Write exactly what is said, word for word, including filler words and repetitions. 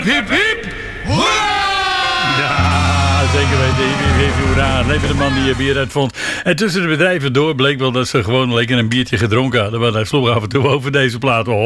hip, hip, hip, hoera! Ja, zeker weten. Hip, hip, hip, hoera. Leven de man die je bier uitvond. En tussen de bedrijven door bleek wel dat ze gewoon lekker een biertje gedronken hadden. Want hij sloeg af en toe over deze plaat.